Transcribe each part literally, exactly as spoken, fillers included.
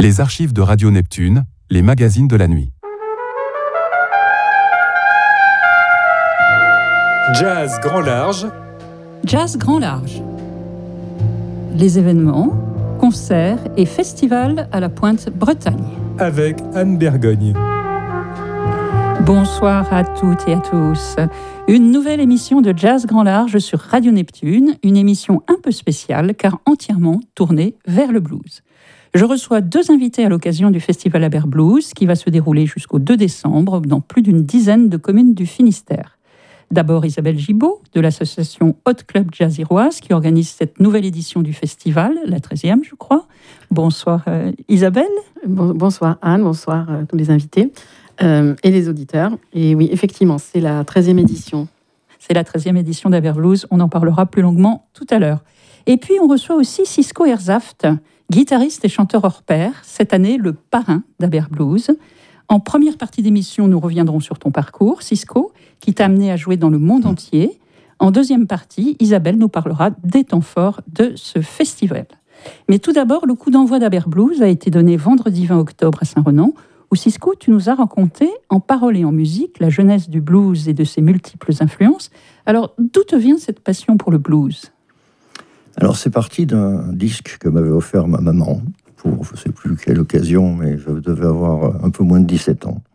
Les archives de Radio Neptune, les magazines de la nuit. Jazz Grand Large. Jazz Grand Large. Les événements, concerts et festivals à la Pointe Bretagne. Avec Anne Bergogne. Bonsoir à toutes et à tous. Une nouvelle émission de Jazz Grand Large sur Radio Neptune, une émission un peu spéciale car entièrement tournée vers le blues. Je reçois deux invités à l'occasion du Festival Aber Blues qui va se dérouler jusqu'au deux décembre dans plus d'une dizaine de communes du Finistère. D'abord Isabelle Gibaud de l'association Hot Club Jazz Iroise qui organise cette nouvelle édition du festival, la treizième je crois. Bonsoir euh, Isabelle. Bon, bonsoir Anne, bonsoir euh, tous les invités euh, et les auditeurs. Et oui, effectivement, c'est la treizième édition. C'est la treizième édition d'Aber Blues, on en parlera plus longuement tout à l'heure. Et puis on reçoit aussi Cisco Herzaft, guitariste et chanteur hors pair, cette année le parrain d'Aber Blues. En première partie d'émission, nous reviendrons sur ton parcours, Cisco, qui t'a amené à jouer dans le monde entier. En deuxième partie, Isabelle nous parlera des temps forts de ce festival. Mais tout d'abord, le coup d'envoi d'Aber Blues a été donné vendredi vingt octobre à Saint-Renan, où Cisco, tu nous as raconté, en paroles et en musique, la jeunesse du blues et de ses multiples influences. Alors, d'où te vient cette passion pour le blues ? Alors, c'est parti d'un disque que m'avait offert ma maman, pour je ne sais plus quelle occasion, mais je devais avoir un peu moins de dix-sept ans.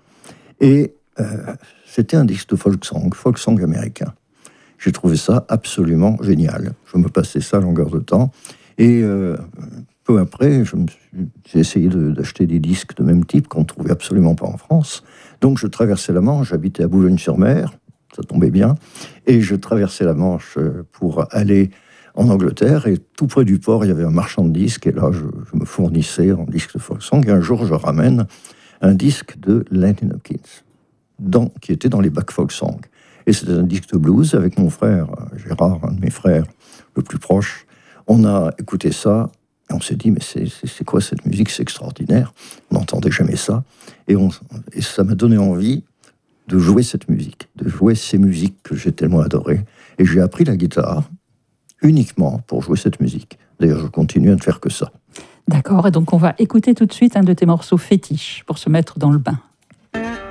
Et euh, c'était un disque de folk song, folk song américain. J'ai trouvé ça absolument génial. Je me passais ça à longueur de temps. Et euh, peu après, je me suis, j'ai essayé de, d'acheter des disques de même type qu'on ne trouvait absolument pas en France. Donc je traversais la Manche, j'habitais à Boulogne-sur-Mer, ça tombait bien, et je traversais la Manche pour aller en Angleterre, et tout près du port, il y avait un marchand de disques, et là, je, je me fournissais en disques de folk song, et un jour, je ramène un disque de Lenny Hopkins, dans, qui était dans les bacs folk song. Et c'était un disque de blues, avec mon frère, Gérard, un de mes frères le plus proche. On a écouté ça, et on s'est dit, mais c'est, c'est, c'est quoi cette musique, c'est extraordinaire, on n'entendait jamais ça, et, on, et ça m'a donné envie de jouer cette musique, de jouer ces musiques que j'ai tellement adorées, et j'ai appris la guitare, uniquement pour jouer cette musique. D'ailleurs, je continue à ne faire que ça. D'accord, et donc on va écouter tout de suite un de tes morceaux fétiches pour se mettre dans le bain.